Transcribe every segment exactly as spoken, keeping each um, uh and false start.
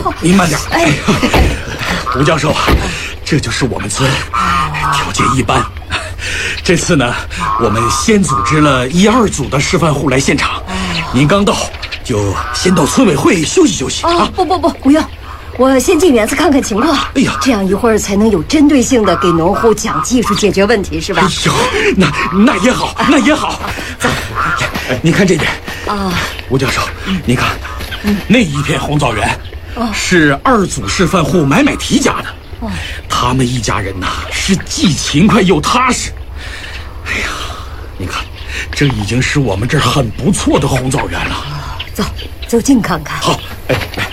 您慢点。哎，吴教授啊，这就是我们村，条件一般。这次呢，我们先组织了一二组的示范户来现场。您刚到，就先到村委会休息休息啊！ 啊不不不，不用，我先进园子看看情况。 哎呀， 这样一会儿才能有针对性的给农户讲技术解决问题，是吧？ 哎呦，那那也好，那也好。走，您看这边啊， 吴教授，您看，那一片红枣园，是二组示范户买买提家的。哦，他们一家人呐，是既勤快又踏实。哎呀，你看，这已经是我们这儿很不错的红枣园了。 走，走近看看。 好，哎哎，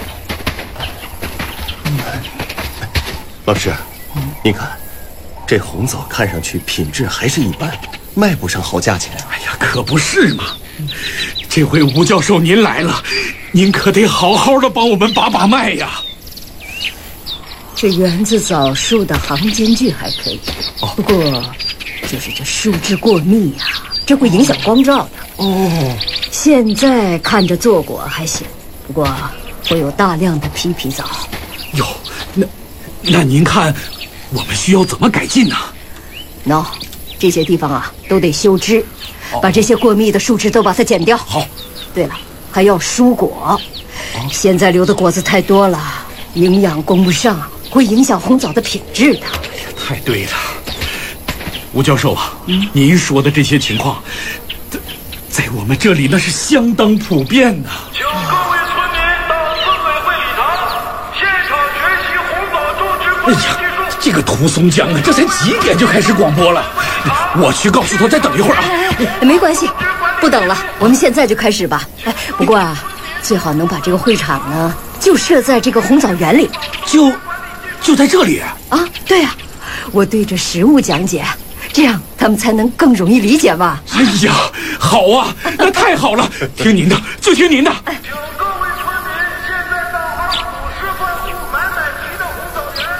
老师，您看，这红枣看上去品质还是一般，卖不上好价钱。 哎呀，可不是嘛！这回吴教授您来了，您可得好好的帮我们把把脉呀。 这园子枣树的行间距还可以，不过就是这树枝过密呀、啊，这会影响光照的。 哦， 现在看着坐果还行，不过会有大量的皮皮枣。 哟，那那您看，我们需要怎么改进呢？ 喏、no, 这些地方啊都得修枝，哦、把这些过密的树枝都把它剪掉。 好。 对了，还要疏果，哦、现在留的果子太多了，营养供不上。会影响红枣的品质的。哎呀，太对了，吴教授啊，嗯、您说的这些情况，在在我们这里那是相当普遍的。 请各位村民到村委会礼堂现场学习红枣种植管理技术。哎呀， 这个涂松江啊，这才几点就开始广播了？我去告诉他再等一会儿啊。 哎，没关系，不等了，我们现在就开始吧。哎，不过啊，最好能把这个会场呢，就设在这个红枣园里。 就。就在这里啊！对啊，我对着实物讲解，这样他们才能更容易理解嘛。 哎呀，好啊，那太好了！听您的，就听您的。